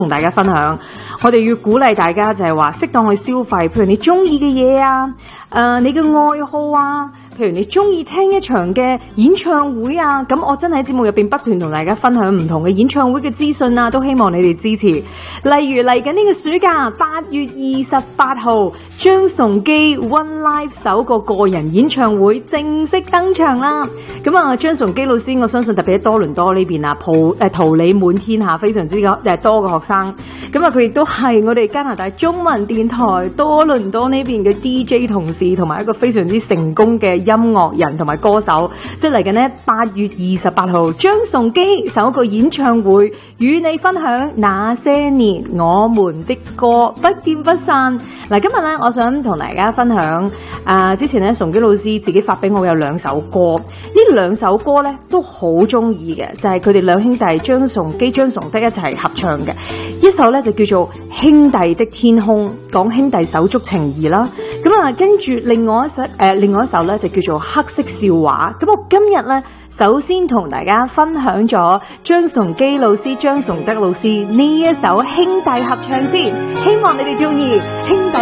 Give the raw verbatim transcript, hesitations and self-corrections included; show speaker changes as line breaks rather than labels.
同大家分享，我哋要鼓勵大家就係話適當去消費，譬如你中意嘅嘢啊，誒、呃、你嘅愛好啊，譬如你中意聽一場嘅演唱會啊，咁我真係喺節目入邊不斷同大家分享唔同嘅演唱會嘅資訊啊，都希望你哋支持。例如嚟緊呢個暑假八月二十八號，張崇基 One Live 首個個人演唱會正式登場啦。咁啊，張崇基老師，我相信特別喺多倫多呢邊啊，桃誒桃李滿天下，非常之誒多嘅學生。咁啊，佢亦都係我哋加拿大中文電台多倫多呢邊嘅 D J 同事，同埋一個非常之成功嘅音樂人同埋歌手。即係嚟緊呢八月二十八號，張崇基首個演唱會，與你分享那些年我們的歌，不見不散。嗱，今日咧，我想同大家分享啊、呃，之前咧，崇基老師自己發俾我有兩首歌，呢兩首歌咧都好中意嘅，就係佢哋兩兄弟張崇基、張崇德一齊合唱嘅。一首咧就叫做《兄弟的天空》，講兄弟手足情誼啦。咁啊，跟住另外一首誒、呃，另外一首咧就叫做《黑色笑話》。咁我今日咧，首先同大家分享咗張崇基老師、張崇德老師呢一首兄弟合唱先，希望你哋中意兄弟。